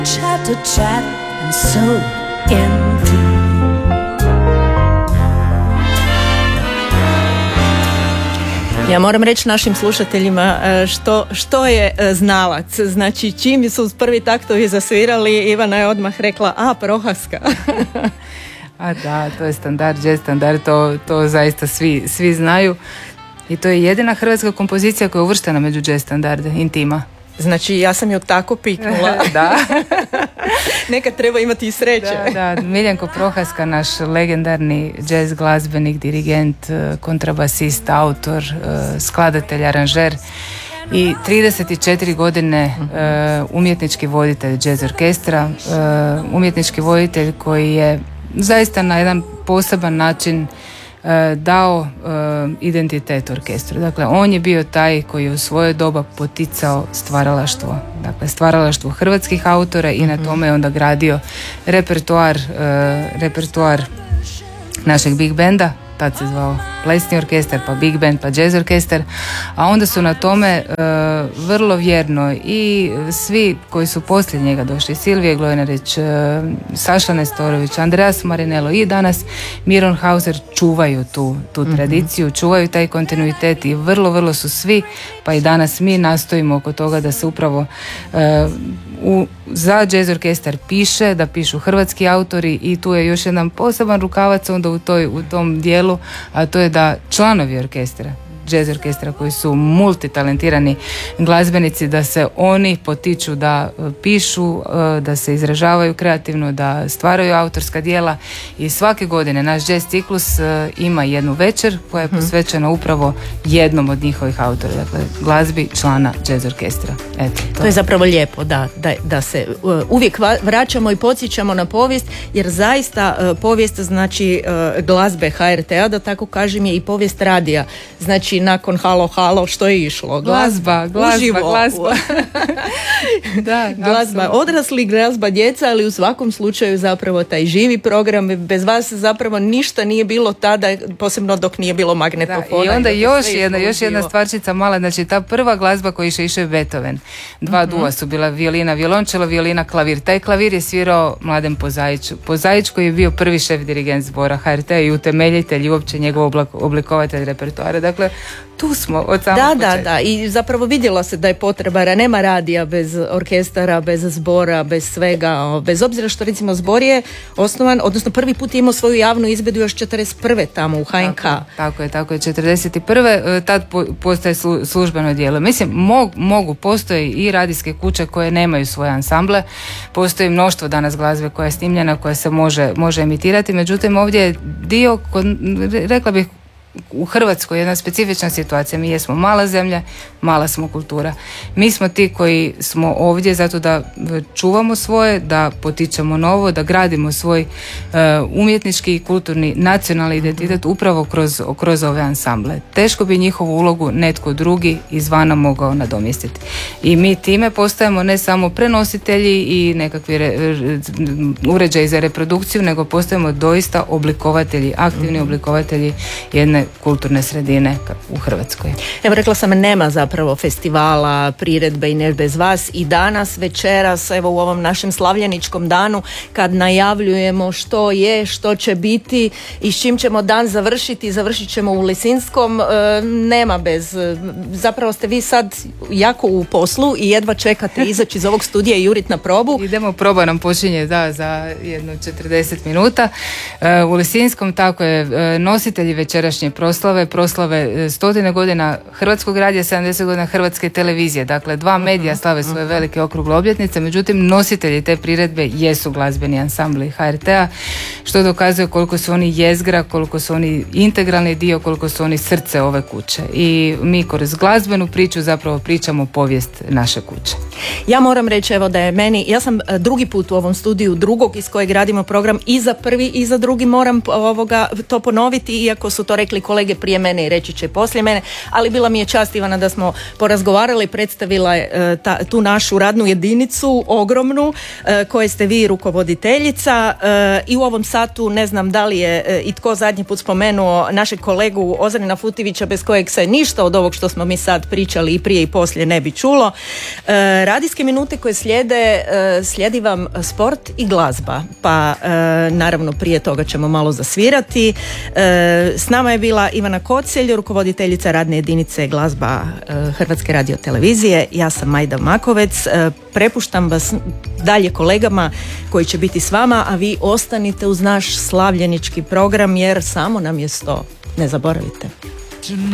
Chat to chat and so empty. Ja moram reći našim slušateljima što je znalac. Znači, čim su prvi taktovi zasvirali, Ivana je odmah rekla, Prohaska. A da, to je standard, jazz standard, to zaista svi znaju. I to je jedina hrvatska kompozicija koja je uvrštena među jazz standarde, Intima. Znači, ja sam ju tako piknula. Da. Nekad treba imati i sreće. Da, Miljenko Prohaska, naš legendarni jazz glazbenik, dirigent, kontrabasist, autor, skladatelj, aranžer i 34 godine umjetnički voditelj jazz orkestra, umjetnički voditelj koji je zaista na jedan poseban način dao identitet orkestru. Dakle, on je bio taj koji je u svoje doba poticao stvaralaštvo. Dakle, stvaralaštvo hrvatskih autora i na tome je onda gradio repertoar našeg big benda. Tad se zvao plesni orkestar, pa big band, pa jazz orkestar, a onda su na tome vrlo vjerno i svi koji su poslije njega došli, Silvije Glojnarić, Saša Nestorović, Andreas Marinello i danas Miron Hauser čuvaju tu tradiciju, čuvaju taj kontinuitet i vrlo su svi, pa i danas mi nastojimo oko toga da se upravo za jazz orkestar piše, da pišu hrvatski autori i tu je još jedan poseban rukavac onda u tom dijelu, a to je da članovi orkestra, jazz orkestra koji su multitalentirani glazbenici, da se oni potiču da pišu, da se izražavaju kreativno, da stvaraju autorska djela i svake godine naš jazz ciklus ima jednu večer koja je posvećena upravo jednom od njihovih autora, dakle glazbi člana jazz orkestra. Eto, to je zapravo lijepo, da se uvijek vraćamo i podsjećamo na povijest, jer zaista povijest znači glazbe HRT-a, da tako kažem, je i povijest radija. Znači nakon Halo Halo što je išlo? Glazba. Da, glazba odrasli, glazba djeca, ali u svakom slučaju zapravo taj živi program, bez vas zapravo ništa nije bilo tada, posebno dok nije bilo magnetofona. I onda još jedna stvarčica mala, znači ta prva glazba koju išao je Beethoven. Dva dua su bila, violina, violončelo, violina, klavir. Taj klavir je svirao Mladen Pozaić. Pozaić koji je bio prvi šef dirigent zbora HRT i utemeljitelj i uopće njegov oblikovatelj repertoara. Dakle, tu smo od samog početka. Da, i zapravo vidjelo se da je potreba, da nema radija bez orkestara, bez zbora, bez svega, bez obzira što recimo zbor je osnovan, odnosno prvi put je imao svoju javnu izvedu još 41. tamo u HNK. Tako je, 41. Tad postaje službeno djelo. Mislim, postoji i radijske kuće koje nemaju svoje ansamble, postoji mnoštvo danas glazbe koja je snimljena, koja se može emitirati, međutim ovdje je dio, rekla bih, u Hrvatskoj jedna specifična situacija. Mi jesmo mala zemlja, mala smo kultura. Mi smo ti koji smo ovdje zato da čuvamo svoje, da potičemo novo, da gradimo svoj umjetnički i kulturni nacionalni identitet upravo kroz ove ansamble. Teško bi njihovu ulogu netko drugi izvana mogao nadomjestiti. I mi time postajemo ne samo prenositelji i nekakvi uređaji za reprodukciju, nego postajemo doista oblikovatelji, aktivni oblikovatelji jedne kulturne sredine u Hrvatskoj. Evo, rekla sam, nema zapravo festivala, priredbe i ne bez vas, i danas, večeras, evo u ovom našem slavljeničkom danu, kad najavljujemo što je, što će biti i s čim ćemo dan završiti, završit ćemo u Lisinskom, nema bez, zapravo ste vi sad jako u poslu i jedva čekate izaći iz ovog studija i jurit na probu. Idemo, proba nam počinje za jedno 40 minuta. U Lisinskom, tako je, nositelji večerašnje proslave 100 godina Hrvatskog radija, 70 godina Hrvatske televizije. Dakle, dva medija slave svoje velike okrugle obljetnice, međutim nositelji te priredbe jesu glazbeni ansambli HRT-a, što dokazuje koliko su oni jezgra, koliko su oni integralni dio, koliko su oni srce ove kuće. I mi kroz glazbenu priču zapravo pričamo povijest naše kuće. Ja moram reći, evo, da je meni, ja sam drugi put u ovom studiju, drugog iz kojeg radimo program, i za prvi i za drugi moram to ponoviti, iako su to rekli govorili kolege prije mene i reći će poslije mene, ali bila mi je čast, Ivana, da smo porazgovarali, predstavila tu našu radnu jedinicu ogromnu koje ste vi rukovoditeljica i u ovom satu ne znam da li je i tko zadnji put spomenuo našeg kolegu Ozrena Futivića bez kojeg se ništa od ovog što smo mi sad pričali i prije i poslije ne bi čulo. Radijske minute koje slijedi vam sport i glazba, pa naravno prije toga ćemo malo zasvirati. S nama je bila Ivana Kocelj, rukovoditeljica radne jedinice glazba Hrvatske radiotelevizije. Ja sam Majda Makovec. Prepuštam vas dalje kolegama koji će biti s vama, a vi ostanite uz naš slavljenički program jer samo nam je 100. Ne zaboravite.